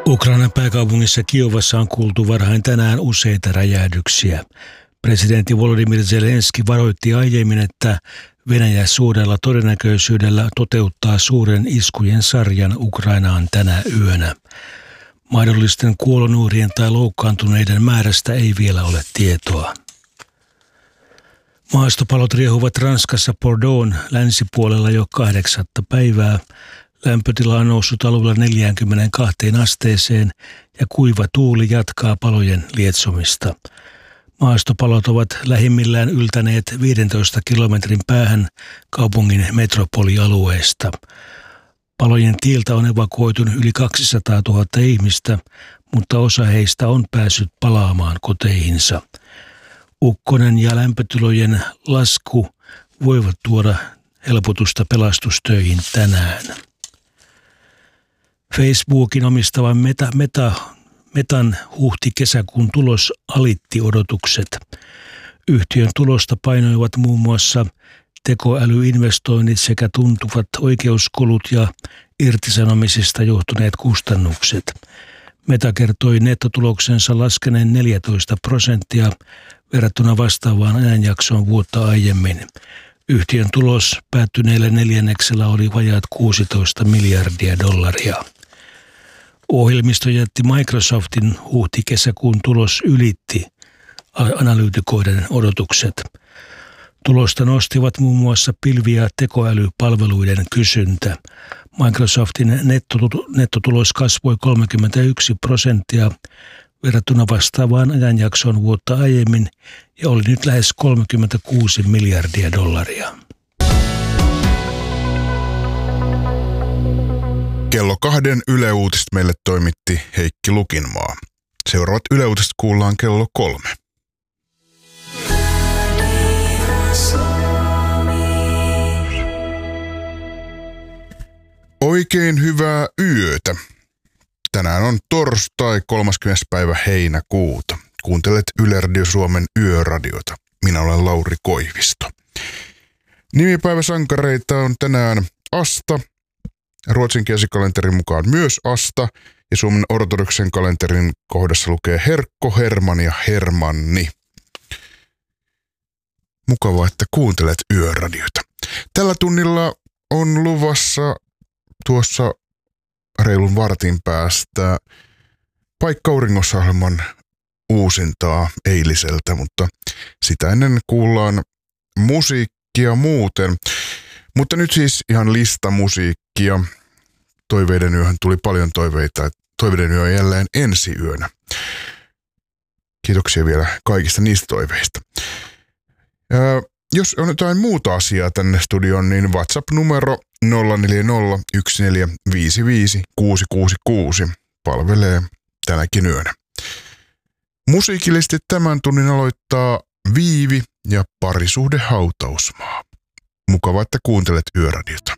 Ukrainan pääkaupungissa Kiovassa on kuultu varhain tänään useita räjähdyksiä. Presidentti Volodymyr Zelenski varoitti aiemmin, että Venäjä suurella todennäköisyydellä toteuttaa suuren iskujen sarjan Ukrainaan tänä yönä. Mahdollisten kuolonuhrien tai loukkaantuneiden määrästä ei vielä ole tietoa. Maastopalot riehuvat Ranskassa Bordeaux'n länsipuolella jo 8. päivää. Lämpötila on noussut alueella 42 asteeseen ja kuiva tuuli jatkaa palojen lietsomista. Maastopalot ovat lähimmillään yltäneet 15 kilometrin päähän kaupungin metropolialueesta. Palojen tiiltä on evakuoitu yli 200 000 ihmistä, mutta osa heistä on päässyt palaamaan koteihinsa. Ukkonen ja lämpötilojen lasku voivat tuoda helpotusta pelastustöihin tänään. Facebookin omistavan Metan huhti-kesäkuun tulos alitti odotukset. Yhtiön tulosta painoivat muun muassa tekoälyinvestoinnit sekä tuntuvat oikeuskulut ja irtisanomisista johtuneet kustannukset. Meta kertoi nettotuloksensa laskeneen 14% verrattuna vastaavaan ajanjaksoon vuotta aiemmin. Yhtiön tulos päättyneellä neljänneksellä oli vajaat $16 miljardia. Ohjelmistojätti Microsoftin huhti-kesäkuun tulos ylitti analyytikoiden odotukset. Tulosta nostivat muun muassa pilvi- ja tekoälypalveluiden kysyntä. Microsoftin nettotulos kasvoi 31% verrattuna vastaavaan ajanjaksoon vuotta aiemmin ja oli nyt lähes $36 miljardia. Kello 2 Yle Uutiset meille toimitti Heikki Lukinmaa. Seuraavat Yle Uutiset kuullaan kello 3. Oikein hyvää yötä. Tänään on torstai 30. päivä heinäkuuta. Kuuntelet Yle Radio Suomen yöradiota. Minä olen Lauri Koivisto. Nimipäiväsankareita on tänään Asta. Ruotsinkielisen kalenterin mukaan myös Asta ja Suomen ortodoksen kalenterin kohdassa lukee Herkko, Herman ja Hermanni. Mukavaa, että kuuntelet yöradiota. Tällä tunnilla on luvassa tuossa reilun vartin päästä Paikka auringossa-ohjelman uusintaa eiliseltä, mutta sitä ennen kuullaan musiikkia muuten. Mutta nyt siis ihan listamusiikkia. Toiveiden yöhön tuli paljon toiveita. Toiveiden yö on jälleen ensi yönä. Kiitoksia vielä kaikista niistä toiveista. Jos on jotain muuta asiaa tänne studioon, niin WhatsApp-numero 04014555666 palvelee tänäkin yönä. Musiikillisesti tämän tunnin aloittaa Viivi ja Parisuhde hautausmaa. Mukava, että kuuntelet yöradiota.